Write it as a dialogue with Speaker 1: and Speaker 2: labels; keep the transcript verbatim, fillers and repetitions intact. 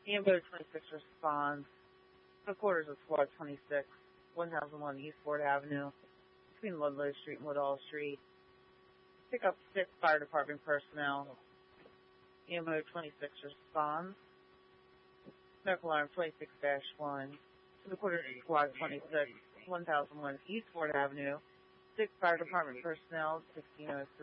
Speaker 1: Ambo twenty-six responds. The quarters of Squad twenty-six, one thousand one East Ford Avenue, between Ludlow Street and Woodall Street. Pick up six fire department personnel. Ambo twenty-six responds. Medical alarm twenty-six dash one. To the quarters of Squad twenty-six, one thousand one East Ford Avenue. Six fire department personnel, sixteen oh three.